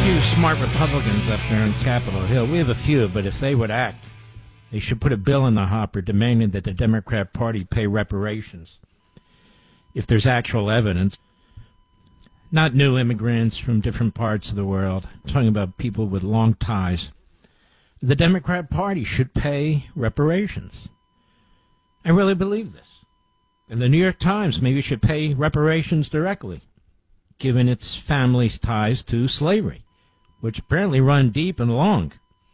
few smart Republicans up there on Capitol Hill. We have a few, but if they would act, they should put a bill in the hopper demanding that the Democrat Party pay reparations if there's actual evidence. Not new immigrants from different parts of the world. I'm talking about people with long ties. The Democrat Party should pay reparations. I really believe this. And the New York Times maybe should pay reparations directly, given its family's ties to slavery, which apparently run deep and long.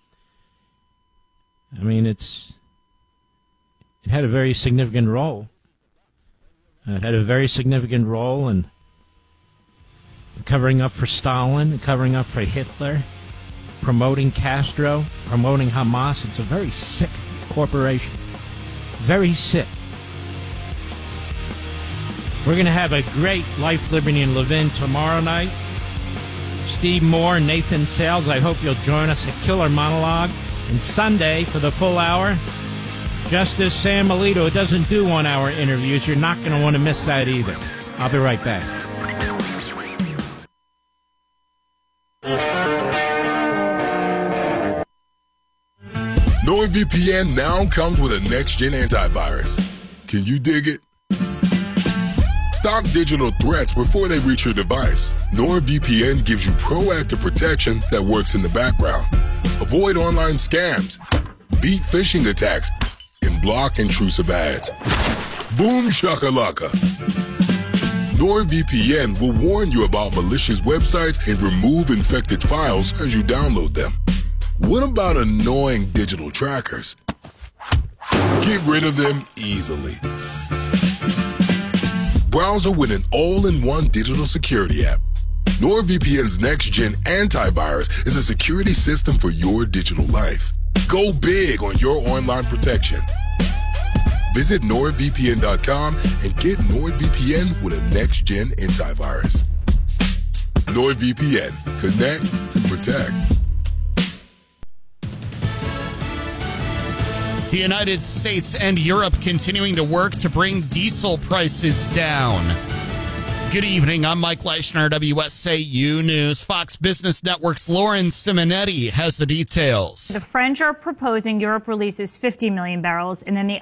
I mean, it had a very significant role. It had a very significant role in covering up for Stalin, covering up for Hitler, promoting Castro, promoting Hamas. It's a very sick corporation. Very sick. We're going to have a great Life, Liberty, and Levin tomorrow night. Steve Moore, Nathan Sales, I hope you'll join us. A killer monologue. And Sunday, for the full hour, Justice Sam Alito. It doesn't do 1 hour interviews. You're not going to want to miss that either. I'll be right back. NordVPN now comes with a next-gen antivirus. Can you dig it? Stop digital threats before they reach your device. NordVPN gives you proactive protection that works in the background. Avoid online scams, beat phishing attacks, and block intrusive ads. Boom shakalaka. NordVPN will warn you about malicious websites and remove infected files as you download them. What about annoying digital trackers? Get rid of them easily. Browser with an all-in-one digital security app. NordVPN's next-gen antivirus is a security system for your digital life. Go big on your online protection. Visit NordVPN.com and get NordVPN with a next-gen antivirus. NordVPN. Connect and protect. The United States and Europe continuing to work to bring diesel prices down. Good evening. I'm Mike Leischner, WSAU News. Fox Business Network's Lauren Simonetti has the details. The French are proposing Europe releases 50 million barrels, and then the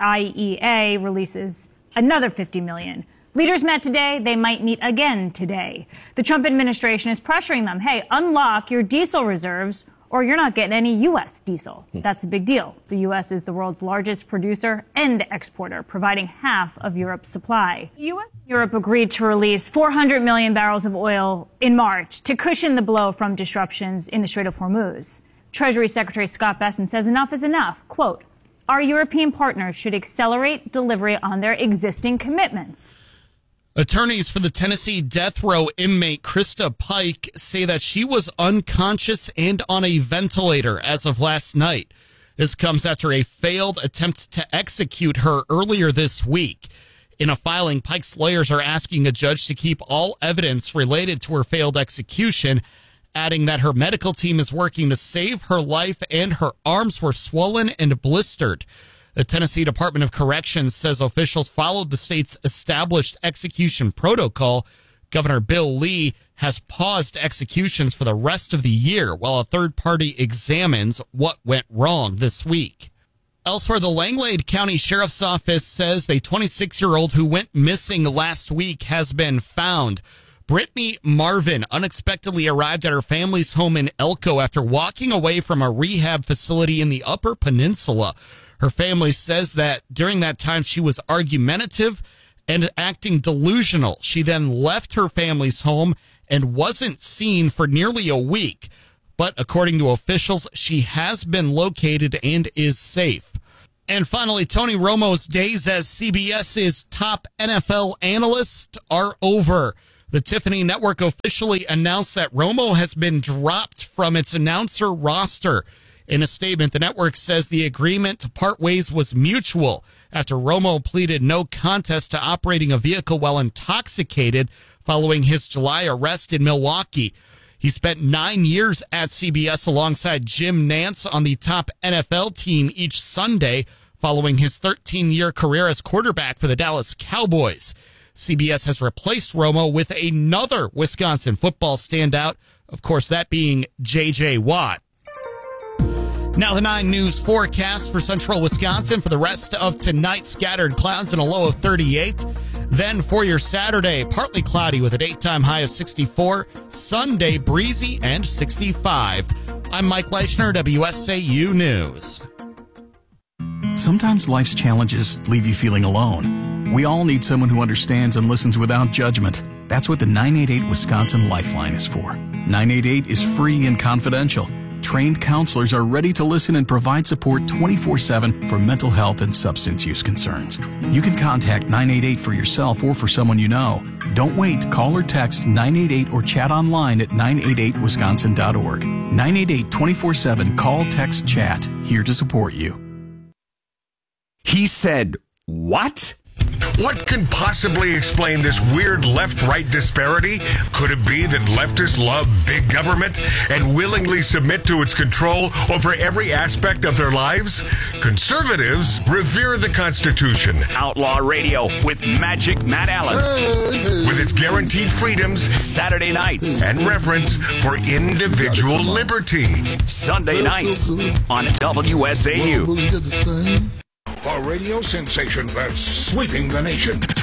IEA releases another 50 million. Leaders met today. They might meet again today. The Trump administration is pressuring them. Hey, unlock your diesel reserves, or you're not getting any U.S. diesel. That's a big deal. The U.S. is the world's largest producer and exporter, providing half of Europe's supply. U.S. and Europe agreed to release 400 million barrels of oil in March to cushion the blow from disruptions in the Strait of Hormuz. Treasury Secretary Scott Bessent says enough is enough. Quote, our European partners should accelerate delivery on their existing commitments. Attorneys for the Tennessee death row inmate Krista Pike say that she was unconscious and on a ventilator as of last night. This comes after a failed attempt to execute her earlier this week. In a filing, Pike's lawyers are asking a judge to keep all evidence related to her failed execution, adding that her medical team is working to save her life and her arms were swollen and blistered. The Tennessee Department of Corrections says officials followed the state's established execution protocol. Governor Bill Lee has paused executions for the rest of the year while a third party examines what went wrong this week. Elsewhere, the Langlade County Sheriff's Office says the 26-year-old who went missing last week has been found. Brittany Marvin unexpectedly arrived at her family's home in Elko after walking away from a rehab facility in the Upper Peninsula. Her family says that during that time she was argumentative and acting delusional. She then left her family's home and wasn't seen for nearly a week. But according to officials, she has been located and is safe. And finally, Tony Romo's days as CBS's top NFL analyst are over. The Tiffany Network officially announced that Romo has been dropped from its announcer roster. In a statement, the network says the agreement to part ways was mutual after Romo pleaded no contest to operating a vehicle while intoxicated following his July arrest in Milwaukee. He spent 9 years at CBS alongside Jim Nantz on the top NFL team each Sunday following his 13-year career as quarterback for the Dallas Cowboys. CBS has replaced Romo with another Wisconsin football standout, Of course, that being J.J. Watt. Now the 9 News forecast for central Wisconsin for the rest of tonight. Scattered clouds and a low of 38. Then for your Saturday, partly cloudy with a daytime high of 64. Sunday, breezy and 65. I'm Mike Leischner, WSAU News. Sometimes life's challenges leave you feeling alone. We all need someone who understands and listens without judgment. That's what the 988 Wisconsin Lifeline is for. 988 is free and confidential. Trained counselors are ready to listen and provide support 24/7 for mental health and substance use concerns. You can contact 988 for yourself or for someone you know. Don't wait. Call or text 988 or chat online at 988wisconsin.org. 988 24/7. Call, text, chat. Here to support you. He said, what? What can possibly explain this weird left-right disparity? Could it be that leftists love big government and willingly submit to its control over every aspect of their lives? Conservatives revere the Constitution. Outlaw Radio with Magic Matt Allen. With its guaranteed freedoms, Saturday nights and reverence for individual liberty. Sunday nights on WSAU. A radio sensation that's sweeping the nation.